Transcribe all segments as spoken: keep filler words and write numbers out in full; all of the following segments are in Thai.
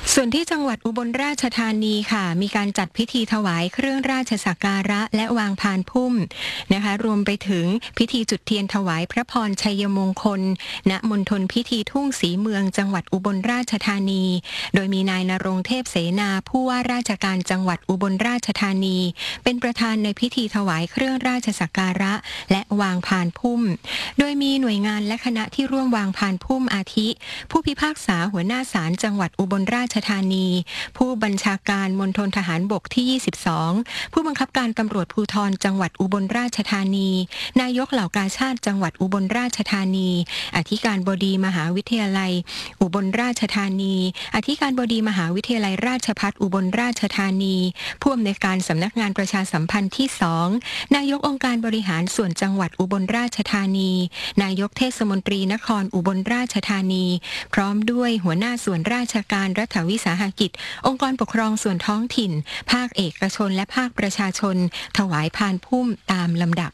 ส่วนที่จังหวัดอุบลราชธานีค่ะมีการจัดพิธีถวายเครื่องราชสักการะและวางพานพุ่มนะคะรวมไปถึงพิธีจุดเทียนถวายพระพรชัยมงคลณมณฑลพิธีทุ่งศรีเมืองจังหวัดอุบลราชธานีโดยมีนายณรงค์เทพเสนาผู้ว่าราชการจังหวัดอุบลราชธานีเป็นประธานในพิธีถวายเครื่องราชสักการะและวางพานพุ่มโดยมีหน่วยงานและคณะที่ร่วมวางพานพุ่มอาทิผู้พิพากษาหัวหน้าศาลจังหวัดอุบลราชธานีผู้บัญชาการมณฑลทหารบกที่ยี่สิบสองผู้บังคับการตำรวจภูธรจังหวัดอุบลราชธานีนายกเหล่ากาชาดจังหวัดอุบลราชธานีอธิการบดีมหาวิทยาลัยอุบลราชธานีอธิการบดีมหาวิทยาลัยราชภัฏอุบลราชธานีผู้อำนวยการสำนักงานประชาสัมพันธ์ที่สองนายกองค์การบริหารส่วนจังหวัดอุบลราชธานีนายกเทศมนตรีนครอุบลราชธานีพร้อมด้วยหัวหน้าส่วนราชการรัฐวิสาหกิจองค์กรปกครองส่วนท้องถิ่นภาคเอกชนและภาคประชาชนถวายพานพุ่มตามลำดับ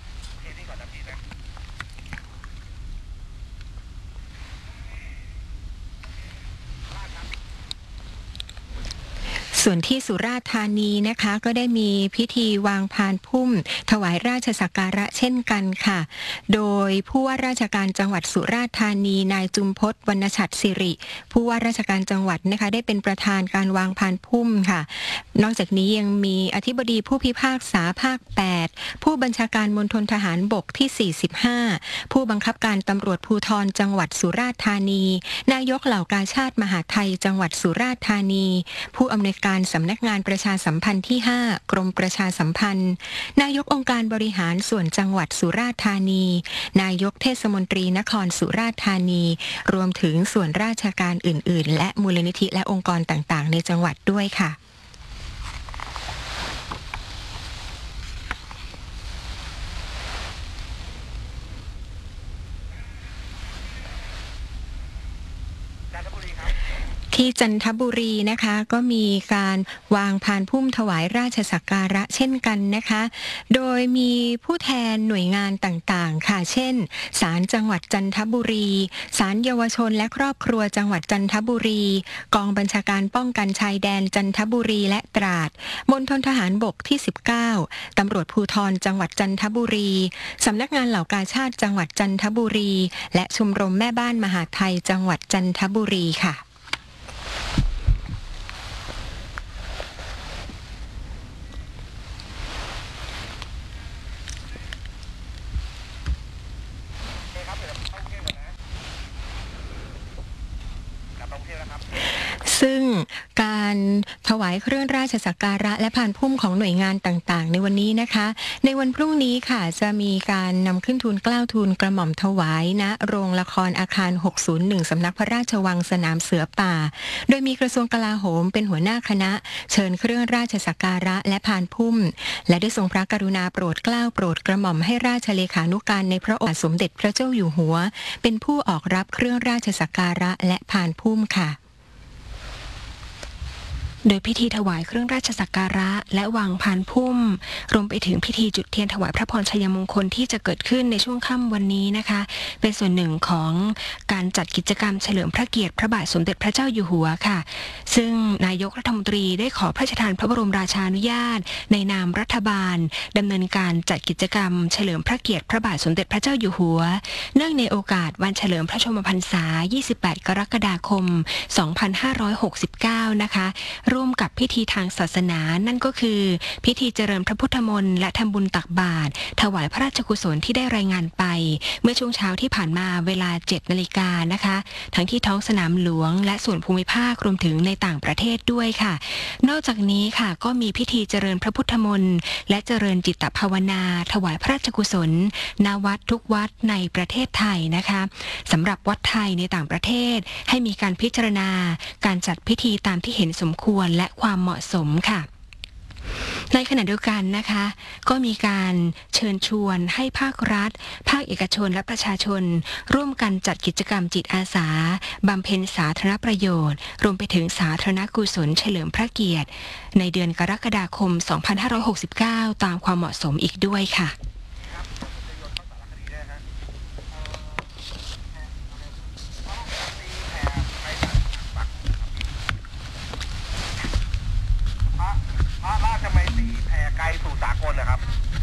ส่วนที่สุราษฎร์ธานีนะคะก็ได้มีพิธีวางพานพุ่มถวายราชสักการะเช่นกันค่ะโดยผู้ว่าราชการจังหวัดสุราษฎร์ธานีนายจุมพจน์วรรณฉัตรสิริผู้ว่าราชการจังหวัดนะคะได้เป็นประธานการวางพานพุ่มค่ะนอกจากนี้ยังมีอธิบดีผู้พิพากษาภาคแปดผู้บัญชาการมณฑลทหารบกที่สี่สิบห้าผู้บังคับการตำรวจภูธรจังหวัดสุราษฎร์ธานีนายกเหล่ากาชาดมหาดไทยจังหวัดสุราษฎร์ธานีผู้อำนวยการสำนักงานประชาสัมพันธ์ที่ห้ากรมประชาสัมพันธ์นายกองค์การบริหารส่วนจังหวัดสุราษฎร์ธานีนายกเทศมนตรีนครสุราษฎร์ธานีรวมถึงส่วนราชการอื่นๆและมูลนิธิและองค์กรต่างๆในจังหวัดด้วยค่ะที่จันทบุรีนะคะก็มีการวางพานพุ่มถวายราชสักการะเช่นกันนะคะโดยมีผู้แทนหน่วยงานต่างๆค่ะเช่นศาลจังหวัดจันทบุรีศาลเยาวชนและครอบครัวจังหวัดจันทบุรีกองบัญชาการป้องกันชายแดนจันทบุรีและตราดมณฑลทหารบกที่สิบเก้าตำรวจภูธรจังหวัดจันทบุรีสำนักงานเหล่ากาชาดจังหวัดจันทบุรีและชมรมแม่บ้านมหาดไทยจังหวัดจันทบุรีค่ะซึ่งการถวายเครื่องราชสักการะและพานพุ่มของหน่วยงานต่างๆในวันนี้นะคะในวันพรุ่งนี้ค่ะจะมีการนำขึ้นทูลเกล้าทูลกระหม่อมถวายณโรงละครอาคารหกศูนย์หนึ่งสำนักพระราชวังสนามเสือป่าโดยมีกระทรวงกลาโหมเป็นหัวหน้าคณะเชิญเครื่องราชสักการะและพานพุ่มและได้ทรงพระกรุณาโปรดเกล้าโปรดกระหม่อมให้ราชเลขานุการในพระโอษฐ์สมเด็จพระเจ้าอยู่หัวเป็นผู้ออกรับเครื่องราชสักการะและพานพุ่มค่ะโดยพิธีถวายเครื่องราชสักการะและวางพานพุ่มรวมไปถึงพิธีจุดเทียนถวายพระพรชัยมงคลที่จะเกิดขึ้นในช่วงค่ำวันนี้นะคะเป็นส่วนหนึ่งของการจัดกิจกรรมเฉลิมพระเกียรติพระบาทสมเด็จพระเจ้าอยู่หัวค่ะซึ่งนายกรัฐมนตรีได้ขอพระราชทานพระบรมราชานุญาตในนามรัฐบาลดำเนินการจัดกิจกรรมเฉลิมพระเกียรติพระบาทสมเด็จพระเจ้าอยู่หัวเนื่องในโอกาสวันเฉลิมพระชนมพรรษายี่สิบแปดกรกฎาคมสองพันห้าร้อยหกสิบเก้านะคะร่วมกับพิธีทางศาสนานั่นก็คือพิธีเจริญพระพุทธมนต์และทำบุญตักบาตรถวายพระราชกุศลที่ได้รายงานไปเมื่อช่วงเช้าที่ผ่านมาเวลาเจ็ดนาฬิกานะคะทั้งที่ท้องสนามหลวงและส่วนภูมิภาครวมถึงในต่างประเทศด้วยค่ะนอกจากนี้ค่ะก็มีพิธีเจริญพระพุทธมนต์และเจริญจิตภาวนาถวายพระราชกุศลณวัดทุกวัดในประเทศไทยนะคะสำหรับวัดไทยในต่างประเทศให้มีการพิจารณาการจัดพิธีตามที่เห็นสมควรและความเหมาะสมค่ะในขณะเดียวกันนะคะก็มีการเชิญชวนให้ภาครัฐภาคเอกชนและประชาชนร่วมกันจัดกิจกรรมจิตอาสาบำเพ็ญสาธารณประโยชน์รวมไปถึงสาธารณกุศลเฉลิมพระเกียรติในเดือนกรกฎาคมสองพันห้าร้อยหกสิบเก้าตามความเหมาะสมอีกด้วยค่ะคสู่สากลนะครับ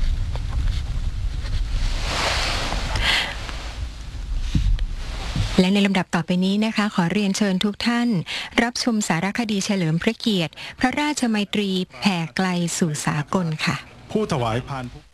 และในลำดับต่อไปนี้นะคะขอเรียนเชิญทุกท่านรับชมสารคดีเฉลิมพระเกียรติพระราชมัยตรีแผ่ไกลสู่สากลค่ะผู้ถวายพาน